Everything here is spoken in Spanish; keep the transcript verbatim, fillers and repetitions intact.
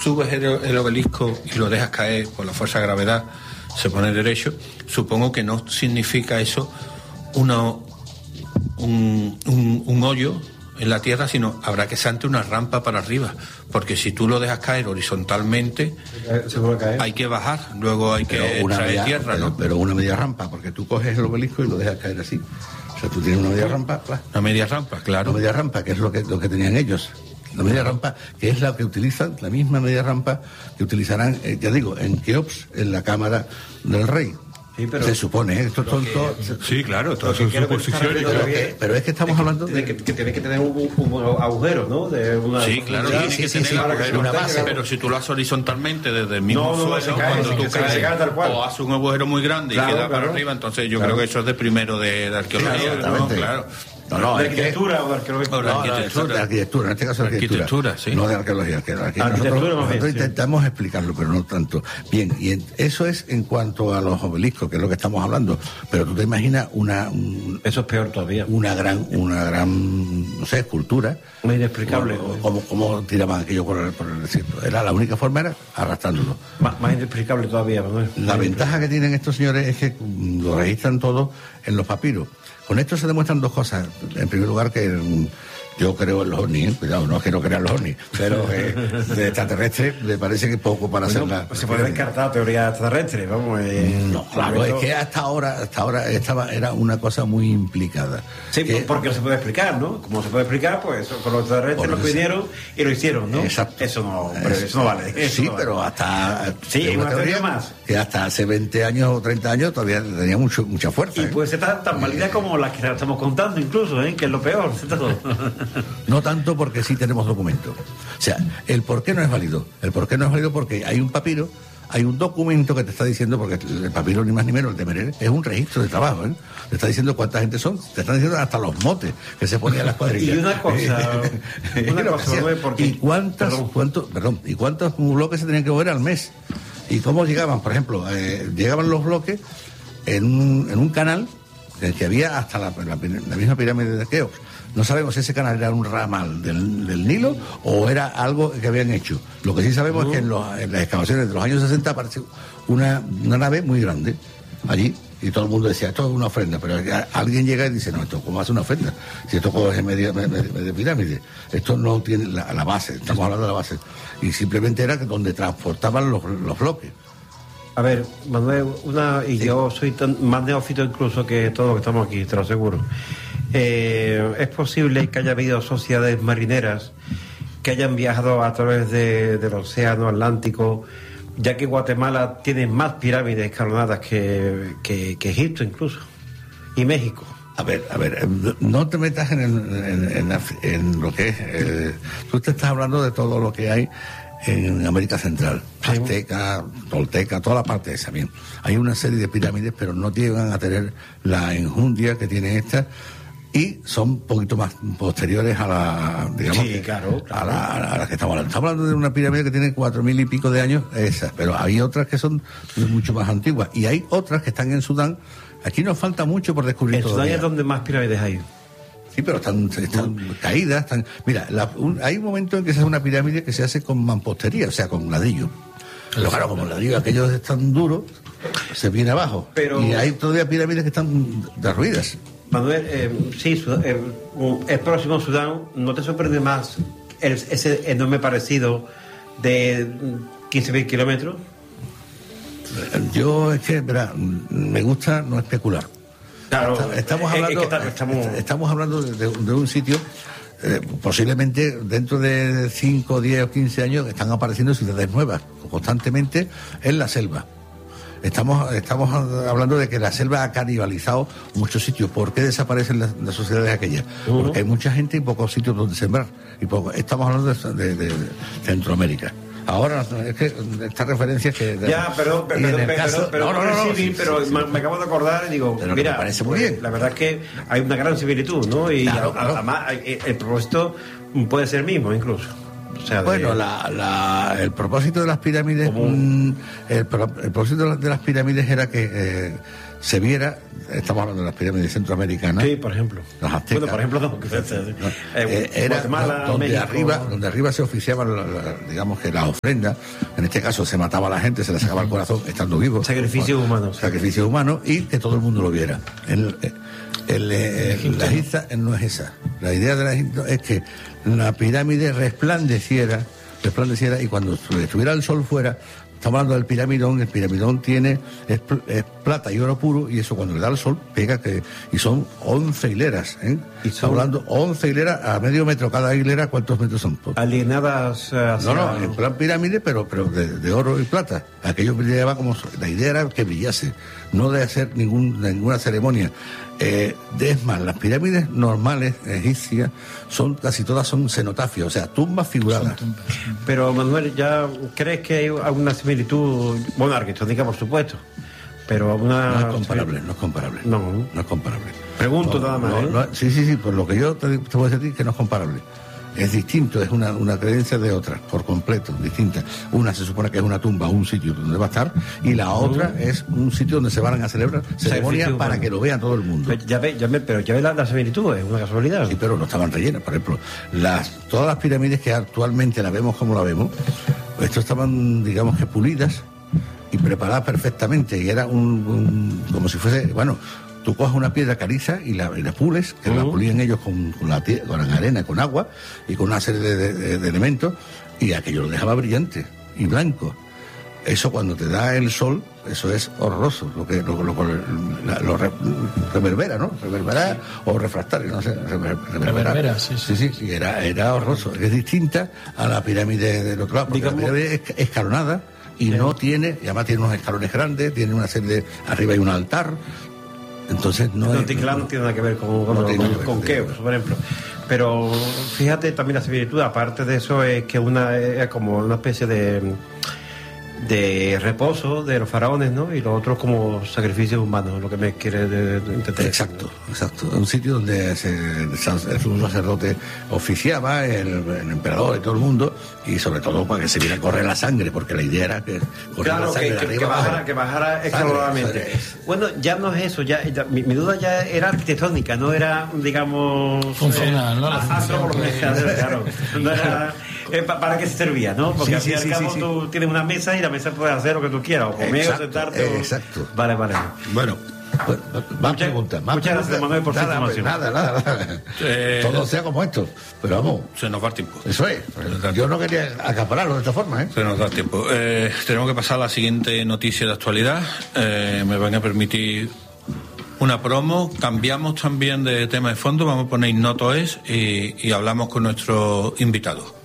subes el, el obelisco y lo dejas caer por la fuerza de gravedad, se pone derecho, supongo que no significa eso una, un, un, un hoyo en la tierra, sino habrá que ser ante una rampa para arriba, porque si tú lo dejas caer horizontalmente, se puede caer. Hay que bajar, luego hay pero que una traer media, tierra, pero, ¿no? Pero una media rampa, porque tú coges el obelisco y lo dejas caer así. O sea, tú tienes una media rampa, claro. Una media rampa, claro. Una media rampa, que es lo que, lo que tenían ellos. La media rampa, que es la que utilizan, la misma media rampa que utilizarán, eh, ya digo, en Keops, en la Cámara del Rey. Sí, pero se supone, ¿eh? Estos son todos... Sí, claro, todas son suposiciones. Pero, que, pero es que estamos de hablando de que, que tiene que tener un, un, un agujero, ¿no? De una, sí, claro, sí, tiene sí, que sí, tener sí, agujero, una base. pero si tú lo haces horizontalmente desde el mismo no, no, suelo, se cae, cuando se tú cae, caes, se cae tal cual. o haces un agujero muy grande Claro, y queda claro. para arriba, entonces yo Claro. creo que eso es de primero de, de arqueología, Claro, ¿no? Claro. No, no, ¿De es que- arquitectura o de arqueología? No, No, no, arquitectura. de arquitectura, en este caso de arquitectura. Arquitectura, sí. No de arqueología. Que aquí Arquitectura nosotros más bien, nosotros sí. intentamos explicarlo, pero no tanto. Bien, y en- eso es en cuanto a los obeliscos, que es lo que estamos hablando. Pero tú te imaginas una un- Eso es peor todavía. una gran, una gran, no sé, escultura. Muy inexplicable. O- o- ¿Cómo, cómo tiraban aquello por el, por el desierto? Era la única forma era arrastrándolo. Más, más inexplicable todavía, Manuel. La ventaja que tienen estos señores es que mm, lo registran todo en los papiros. Con esto se demuestran dos cosas. En primer lugar, que mm, yo creo en los ovnis, ¿eh? Cuidado, no es que no crea en los ovnis, pero eh, de extraterrestre me parece que poco para Bueno, hacer la... pues se puede descartar teoría extraterrestre, vamos. Eh, No, claro, es que hasta ahora, hasta ahora estaba, era una cosa muy implicada. Sí, Que- porque no se puede explicar, ¿no? Como se puede explicar, pues con los extraterrestres Por los eso. vinieron y lo hicieron, ¿no? Exacto. Eso no, hombre, eso no vale. Eso Sí, no vale. pero hasta... Sí, es hay una teoría más. Que hasta hace veinte años o treinta años todavía tenía mucho, mucha fuerza. Y ¿eh? puede ser tan, tan válida como las que estamos contando, incluso, ¿eh? Que es lo peor de todo. No tanto porque sí tenemos documentos. O sea, el por qué no es válido. El por qué no es válido porque hay un papiro, hay un documento que te está diciendo, porque el papiro ni más ni menos, el Temeré, es un registro de trabajo, ¿eh? Te está diciendo cuánta gente son, te están diciendo hasta los motes que se ponían las cuadrillas. Y una cosa, una Lo que cosa, sea. Manuel, porque- ¿Y cuántas, perdón. cuántos, perdón, y cuántos bloques se tenían que mover al mes? ¿Y cómo llegaban? Por ejemplo, eh, llegaban los bloques en un, en un canal en el que había hasta la, la, la misma pirámide de Keops. No sabemos si ese canal era un ramal del, del Nilo o era algo que habían hecho. Lo que sí sabemos es que en, los- en las excavaciones de los años sesenta apareció una, una nave muy grande allí y todo el mundo decía, esto es una ofrenda, pero a- alguien llega y dice, no, esto cómo hace una ofrenda, si esto es media, media, media pirámide, esto no tiene la, la base, estamos hablando de la base, y simplemente era que donde transportaban los, los bloques. A ver, Manuel, una, y Sí. yo soy tan, más neófito incluso que todos los que estamos aquí, te lo aseguro. Eh, es posible que haya habido sociedades marineras que hayan viajado a través de, del océano Atlántico, ya que Guatemala tiene más pirámides escalonadas que, que, que Egipto incluso, y México. A ver, a ver, eh, no te metas en, el- en, en Af- en lo que es... eh, tú te estás hablando de todo lo que hay en América Central, Sí. Azteca, Tolteca, toda la parte esa, bien. Hay una serie de pirámides, pero no llegan a tener la enjundia que tiene esta y son un poquito más posteriores a la, digamos, Sí, que- claro, claro. A, la, a la que estamos hablando. Estamos hablando de una pirámide que tiene cuatro mil y pico de años, esas, pero hay otras que son mucho más antiguas y hay otras que están en Sudán. Aquí nos falta mucho por descubrir En Sudán todavía. es donde más pirámides hay. Sí, pero están, están caídas. Están... Mira, la- un- hay un momento en que se hace una pirámide que se hace con mampostería, o sea, con ladrillo. Pero claro, como el ladrillo aquellos están duros, se viene abajo. Pero- Y hay todavía pirámides que están derruidas. Manuel, eh, sí, Sudán- eh, el próximo Sudán, ¿no te sorprende más el- ese enorme parecido de quince mil kilómetros? Yo es que, verá, me gusta no especular. Claro, Está- estamos es- es hablando, que está- estamos- estamos hablando de, de- de un sitio, eh, posiblemente dentro de cinco, diez o quince años están apareciendo ciudades nuevas constantemente en la selva. Estamos, estamos hablando de que la selva ha canibalizado muchos sitios. ¿Por qué desaparecen las, las sociedades aquellas? Uh-huh. Porque hay mucha gente y pocos sitios donde sembrar. Y poco- estamos hablando de, de- de Centroamérica. Ahora, es que esta referencia que... Ya, pero, pero, y en pero, el pero, caso- pero, no, no, no, no, sí, sí, pero sí, sí. me, me acabo de acordar y digo, Pero que mira, me parece muy pues, bien. la verdad es que hay una gran similitud, ¿no? Y Claro, a- claro. además el, el propósito puede ser el mismo incluso. O sea, de- Bueno, la, la- el propósito de las pirámides, Como- mm, el, pro- el propósito de las- de las pirámides era que eh, se viera, estamos hablando de las pirámides centroamericanas. Sí, por ejemplo. Los aztecas. Bueno, por ejemplo, no. no, eh, era Guatemala, donde México. arriba, donde arriba se oficiaban, la, la, digamos que las ofrendas. En este caso se mataba a la gente, se le sacaba el corazón estando vivo. Sacrificios humanos. Sacrificios humanos y que todo el mundo lo viera. El, el, el, el, la Giza no es esa. La idea de la Egipto es que la pirámide resplandeciera, resplandeciera y cuando estuviera el sol fuera. Estamos hablando del piramidón, el piramidón tiene es, es plata y oro puro y eso cuando le da el sol pega que y son once hileras, ¿eh? Y estamos hablando once hileras a medio metro cada hilera, ¿cuántos metros son? Alienadas hacia... No, no, en plan pirámide, pero pero de, de oro y plata. Aquello brillaba como la idea era que brillase, no de hacer ningún ninguna ceremonia. Eh, es más, las pirámides normales egipcias son casi todas son cenotafios, o sea, tumbas figuradas. Tumbas. Pero Manuel, ¿ya crees que hay alguna similitud? Bueno, arquitectónica, por supuesto, pero alguna... No es comparable, no es comparable. No, no es comparable. Pregunto no, nada más, no, ¿eh? No, sí, sí, sí, por lo que yo te, te voy a decir que no es comparable. Es distinto, es una, una creencia de otra, por completo, distinta. Una se supone que es una tumba, un sitio donde va a estar, y la otra uh-huh. es un sitio donde se van a celebrar ceremonias para que lo vea todo el mundo. Pero ya ve, ya ve, pero ya ve la, la similitud, es una casualidad. Sí, pero no estaban rellenas, por ejemplo. Las, todas las pirámides que actualmente la vemos como la vemos, esto estaban, digamos que pulidas y preparadas perfectamente, y era un, un como si fuese, bueno... Tú coges una piedra caliza y la, y la pules, que uh-huh. la pulían ellos con, con, la, con la arena, con agua y con una serie de, de, de elementos, y aquello lo dejaba brillante y blanco. Eso cuando te da el sol, eso es horroroso, lo que lo, lo, lo, lo re, reverbera, ¿no? Reverbera o refractario, no sé, reverbera. Reverbera, sí, sí. Sí, sí, sí, era, era horroroso. Es distinta a la pirámide del otro lado, porque Digamos, la pirámide es escalonada y sí. no tiene, y además tiene unos escalones grandes, tiene una serie de, arriba hay un altar. Entonces no, no, es, no, no tiene nada que ver con, con, no con, con, con Keops, por ejemplo. Pero fíjate también la similitud, aparte de eso, es que una es como una especie de de reposo de los faraones, ¿no? Y los otros como sacrificios humanos, lo que me quiere entender. Exacto, exacto. Un sitio donde se, el sacerdote oficiaba, el, el emperador y todo el mundo, y sobre todo para que se viera correr la sangre, porque la idea era que corriera claro, la sangre que, de que, arriba que bajara, abajo. que bajara escalonadamente. Bueno, ya no es eso, ya, ya mi, mi duda ya era arquitectónica, no era, digamos... Funcional, eh, ¿no? Claro, no era... Eh, ¿Para qué se servía, no? Porque sí, al fin y sí, al cabo sí, sí. tú tienes una mesa y la mesa puedes hacer lo que tú quieras, o comer exacto, o sentarte. O... Exacto. Vale, vale. Bueno, pues, más preguntas. Más muchas gracias, Manuel, por nada, su información. Nada, nada, nada. Eh, Todo sea como esto. Pero vamos. Se nos va el tiempo. Eso es. Yo no quería acapararlo de esta forma, ¿eh? Se nos da el tiempo. Eh, tenemos que pasar a la siguiente noticia de actualidad. Eh, me van a permitir una promo. Cambiamos también de tema de fondo. Vamos a poner Noto Es y, y hablamos con nuestro invitado.